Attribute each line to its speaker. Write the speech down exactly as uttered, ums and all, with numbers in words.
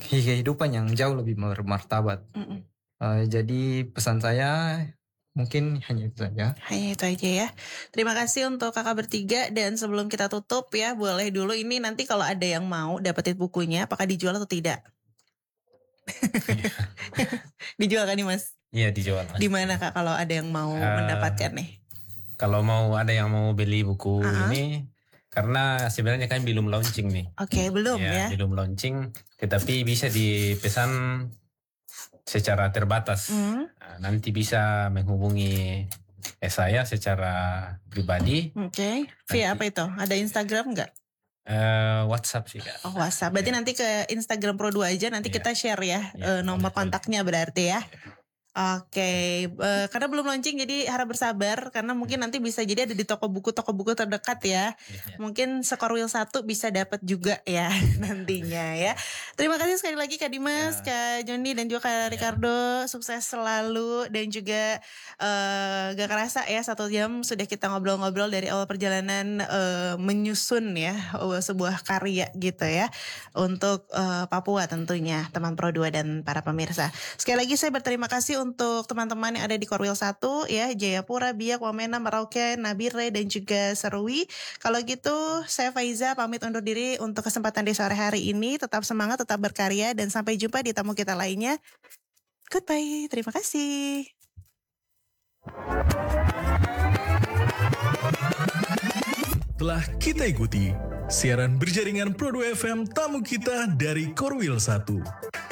Speaker 1: kehidupan yang jauh lebih bermartabat. Uh, jadi pesan saya mungkin hanya itu saja.
Speaker 2: Hanya itu aja ya. Terima kasih untuk kakak bertiga. Dan sebelum kita tutup ya, boleh dulu ini nanti kalau ada yang mau dapetin bukunya, apakah dijual atau tidak? Dijual kan nih Mas?
Speaker 3: Iya dijual.
Speaker 2: Di mana Kak kalau ada yang mau uh, mendapatkan nih?
Speaker 3: Kalau mau ada yang mau beli buku uh-huh. ini, karena sebenarnya kan belum launching nih.
Speaker 2: Oke, okay, belum ya, ya?
Speaker 3: Belum launching, tetapi bisa dipesan secara terbatas. Mm. Nah, nanti bisa menghubungi eh, saya secara pribadi.
Speaker 2: Oke, okay. Via nanti, apa itu? Ada Instagram nggak?
Speaker 3: Uh, WhatsApp sih Kak.
Speaker 2: Oh WhatsApp, berarti yeah. nanti ke Instagram Pro dua aja, nanti yeah. kita share ya yeah, uh, nomor boleh, kontaknya boleh. Berarti ya. Yeah. Oke, okay. uh, karena belum launching jadi harap bersabar karena mungkin nanti bisa jadi ada di toko buku toko buku terdekat ya. Yeah. Mungkin Skorwil satu bisa dapat juga ya nantinya ya. Terima kasih sekali lagi Kak Dimas, yeah. Kak Joni dan juga Kak yeah. Ricardo, sukses selalu dan juga uh, gak kerasa ya satu jam sudah kita ngobrol-ngobrol dari awal perjalanan uh, menyusun ya uh, sebuah karya gitu ya untuk uh, Papua tentunya teman Pro dua dan para pemirsa. Sekali lagi saya berterima kasih untuk teman-teman yang ada di Korwil satu ya, Jayapura, Biak, Wamena, Merauke, Nabire dan juga Serui. Kalau gitu saya Faiza pamit undur diri untuk kesempatan di sore hari ini. Tetap semangat, tetap berkarya dan sampai jumpa di tamu kita lainnya. Goodbye, terima kasih.
Speaker 4: Telah kita ikuti siaran berjaringan Pro dua F M tamu kita dari Korwil satu.